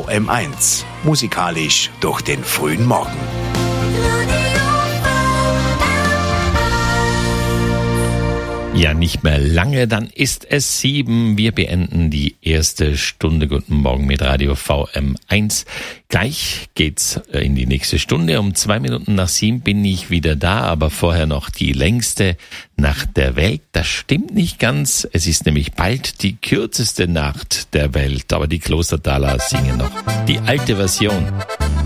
VM1. Musikalisch durch den frühen Morgen. Ja, nicht mehr lange, dann ist es 7. Wir beenden die erste Stunde. Guten Morgen mit Radio VM1. Gleich geht's in die nächste Stunde. Um 2 Minuten nach 7 bin ich wieder da, aber vorher noch die längste Nacht der Welt. Das stimmt nicht ganz. Es ist nämlich bald die kürzeste Nacht der Welt. Aber die Klostertaler singen noch die alte Version.